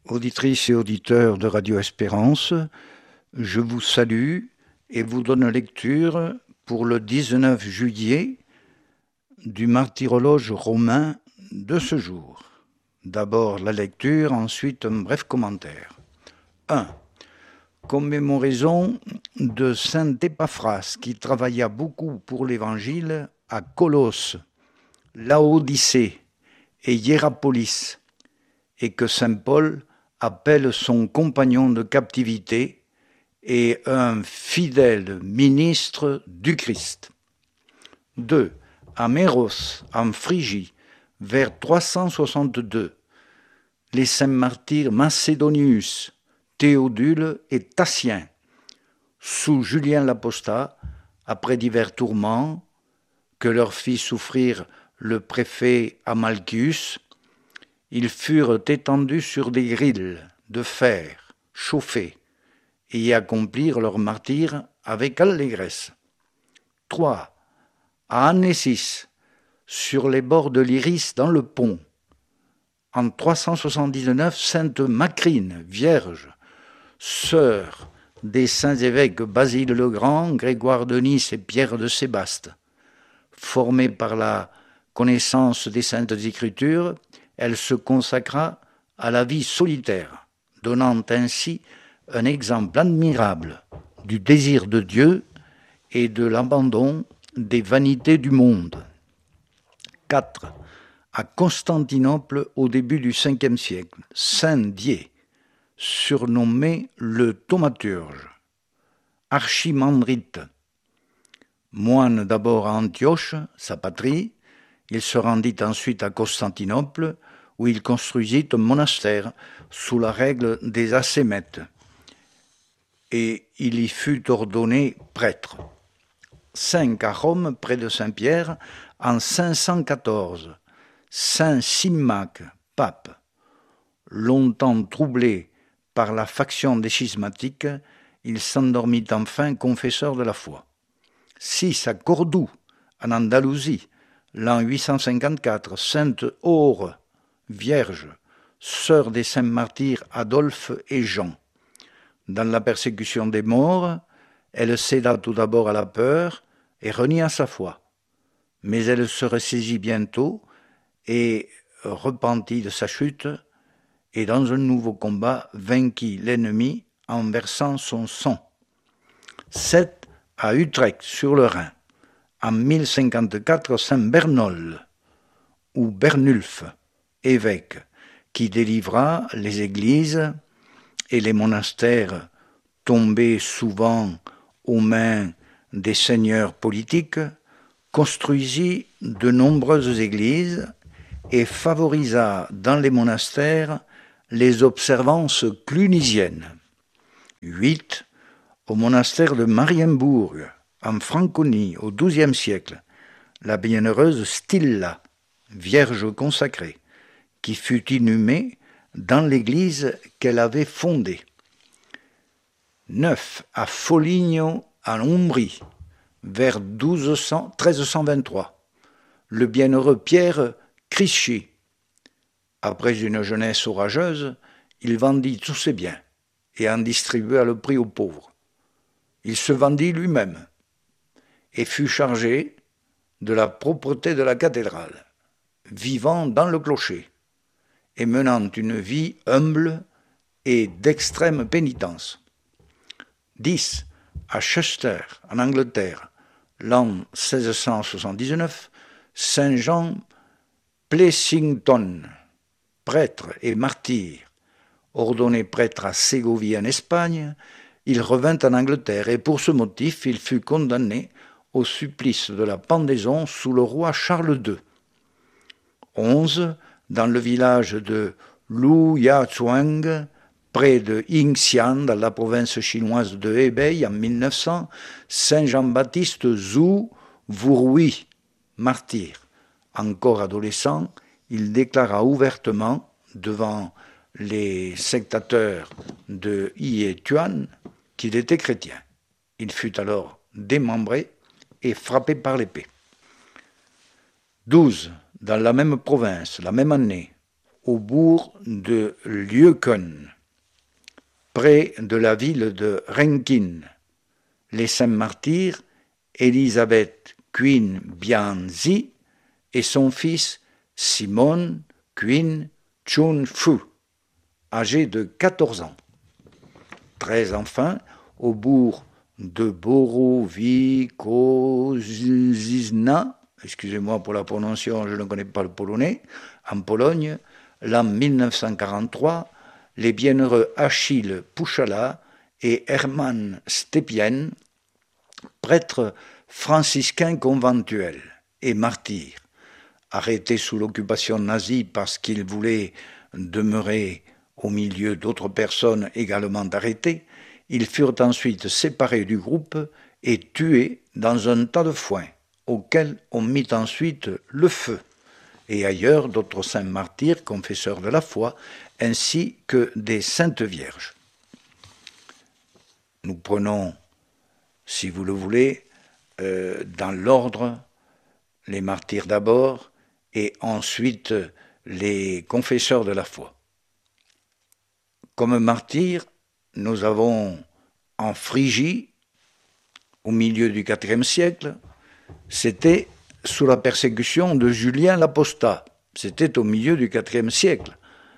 Auditrices et auditeurs de Radio Espérance, je vous salue et vous donne lecture pour le 19 juillet du martyrologe romain de ce jour. D'abord la lecture, ensuite un bref commentaire. 1. Commémoraison de saint Épaphras qui travailla beaucoup pour l'Évangile à Colosse, Laodicée et Hiérapolis, et que saint Paul appelle son compagnon de captivité et un fidèle ministre du Christ. 2. À Méros, en Phrygie, vers 362, les saints martyrs Macédonius, Théodule et Tatien, sous Julien l'Apostat, après divers tourments que leur fit souffrir le préfet Amalchius, ils furent étendus sur des grilles de fer chauffées et y accomplirent leur martyre avec allégresse. 3. À Anessis, sur les bords de l'Iris dans le Pont. En 379, sainte Macrine, vierge, sœur des saints évêques Basile le Grand, Grégoire de Nice et Pierre de Sébaste. Formée par la connaissance des saintes écritures, elle se consacra à la vie solitaire, donnant ainsi un exemple admirable du désir de Dieu et de l'abandon des vanités du monde. 4. À Constantinople, au début du 5e siècle, saint Dié, surnommé le thaumaturge, archimandrite, moine d'abord à Antioche, sa patrie, il se rendit ensuite à Constantinople, où il construisit un monastère sous la règle des ascémètes, et il y fut ordonné prêtre. 5. À Rome, près de Saint-Pierre, en 514, saint Symmaque, pape, longtemps troublé par la faction des schismatiques, il s'endormit enfin confesseur de la foi. 6. À Cordoue, en Andalousie, l'an 854, sainte Aure, vierge, sœur des saints martyrs Adolphe et Jean. Dans la persécution des morts, elle céda tout d'abord à la peur et renia sa foi. Mais elle se ressaisit bientôt et repentit de sa chute, et dans un nouveau combat vainquit l'ennemi en versant son sang. 7. À Utrecht, sur le Rhin, en 1054, saint Bernol, ou Bernulphe, évêque, qui délivra les églises et les monastères tombés souvent aux mains des seigneurs politiques, construisit de nombreuses églises et favorisa dans les monastères les observances clunisiennes. 8. Au monastère de Marienbourg, en Franconie, au XIIe siècle, la bienheureuse Stilla, vierge consacrée, qui fut inhumée dans l'église qu'elle avait fondée. 9. À Foligno, en Ombrie, vers 1323, le bienheureux Pierre Crisci. Après une jeunesse orageuse, il vendit tous ses biens et en distribua le prix aux pauvres. Il se vendit lui-même et fut chargé de la propreté de la cathédrale, vivant dans le clocher et menant une vie humble et d'extrême pénitence. 10. À Chester, en Angleterre, l'an 1679, saint Jean Plessington, prêtre et martyr, ordonné prêtre à Ségovie en Espagne, il revint en Angleterre et pour ce motif il fut condamné au supplice de la pendaison sous le roi Charles II. 11. Dans le village de Luyachuang, près de Yingxian, dans la province chinoise de Hebei, en 1900, saint Jean-Baptiste Zhu Wurui, martyr. Encore adolescent, il déclara ouvertement devant les sectateurs de Yétuan qu'il était chrétien. Il fut alors démembré et frappé par l'épée. 12. Dans la même province, la même année, au bourg de Lieuken, près de la ville de Renkin. Les saints martyrs, Elisabeth Queen Bianzi et son fils Simon Queen Chun Fu, âgé de 14 ans. 13 enfin, au bourg de Borowikozizna, excusez-moi pour la prononciation, je ne connais pas le polonais, en Pologne, l'an 1943, les bienheureux Achille Pouchala et Hermann Stepien, prêtres franciscains conventuels et martyrs, arrêtés sous l'occupation nazie parce qu'ils voulaient demeurer au milieu d'autres personnes également arrêtées, ils furent ensuite séparés du groupe et tués dans un tas de foin, auquel on mit ensuite le feu, et ailleurs d'autres saints martyrs, confesseurs de la foi, ainsi que des saintes vierges. Nous prenons, si vous le voulez, dans l'ordre, les martyrs d'abord, et ensuite les confesseurs de la foi. Comme martyrs, nous avons en Phrygie, au milieu du IVe siècle, c'était sous la persécution de Julien l'Apostat. C'était au milieu du IVe siècle.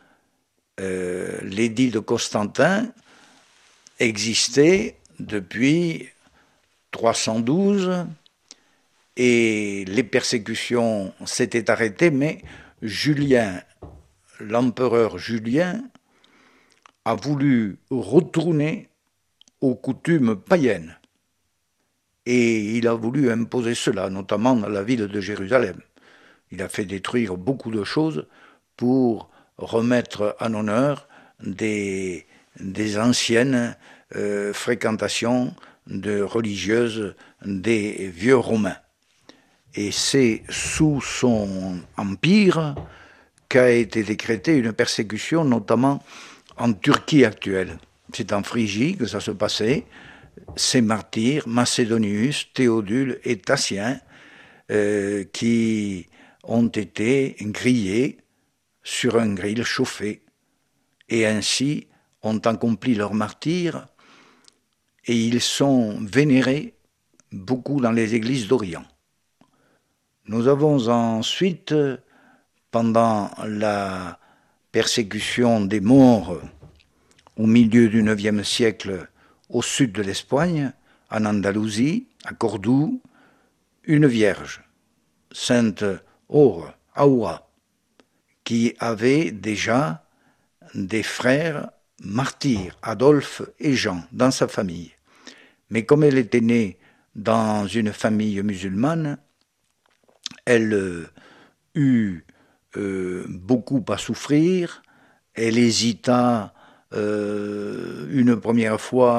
L'édit de Constantin existait depuis 312 et les persécutions s'étaient arrêtées, mais Julien, l'empereur Julien, a voulu retourner aux coutumes païennes. Et il a voulu imposer cela, notamment dans la ville de Jérusalem. Il a fait détruire beaucoup de choses pour remettre en honneur des anciennes fréquentations de religieuses des vieux Romains. Et c'est sous son empire qu'a été décrétée une persécution, notamment en Turquie actuelle. C'est en Phrygie que ça se passait. Ces martyrs, Macédonius, Théodule et Tatien, qui ont été grillés sur un grill chauffé, et ainsi ont accompli leur martyre, et ils sont vénérés beaucoup dans les églises d'Orient. Nous avons ensuite, pendant la persécution des morts au milieu du IXe siècle au sud de l'Espagne, en Andalousie, à Cordoue, une vierge, sainte Aura, qui avait déjà des frères martyrs, Adolphe et Jean, dans sa famille. Mais comme elle était née dans une famille musulmane, elle eut beaucoup à souffrir. Elle hésita une première fois